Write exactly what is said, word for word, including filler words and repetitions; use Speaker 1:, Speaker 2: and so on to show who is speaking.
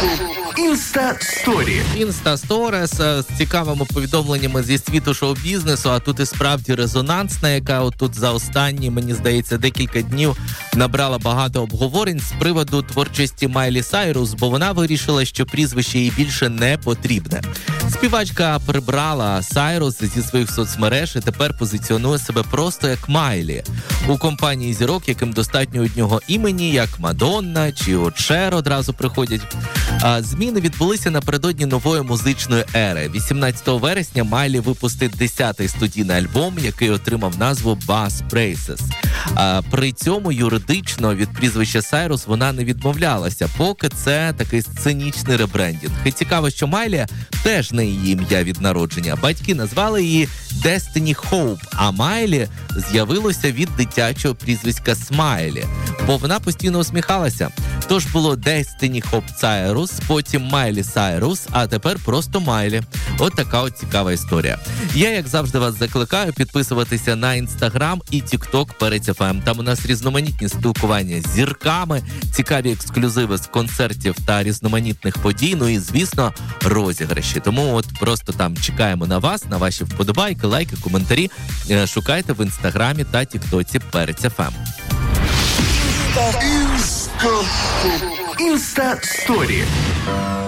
Speaker 1: Інста-сторі.
Speaker 2: Інста-сторіс з цікавими повідомленнями зі світу шоу-бізнесу, а тут і справді резонансна, яка отут за останні, мені здається, декілька днів набрала багато обговорень з приводу творчості Майлі Сайрус, бо вона вирішила, що прізвище їй більше не потрібне. Співачка прибрала Сайрус зі своїх соцмереж і тепер позиціонує себе просто як Майлі. У компанії зірок, яким достатньо одного імені, як Мадонна чи Cher одразу приходять. А зміни відбулися напередодні нової музичної ери. вісімнадцятого вересня Майлі випустить десятий студійний альбом, який отримав назву Bass Braces. А при цьому юридично від прізвища Сайрус вона не відмовлялася, поки це такий сценічний ребрендінг. І цікаво, що Майлі теж не її ім'я від народження. Батьки назвали її Destiny Hope, а Майлі з'явилося від дитячого прізвиська Смайлі, бо вона постійно усміхалася. Тож було Destiny Hope Cyrus, потім Майлі Сайрус, а тепер просто Майлі. От така от цікава історія. Я, як завжди, вас закликаю підписуватися на Інстаграм і Тікток Перець еф ем. Там у нас різноманітні спілкування з зірками, цікаві ексклюзиви з концертів та різноманітних подій, ну і, звісно, розіграші. Тому от просто там чекаємо на вас, на ваші вподобайки, лайки, коментарі. Шукайте в Інстаграмі та Тіктоці Перець еф ем.
Speaker 1: Інста-сторі.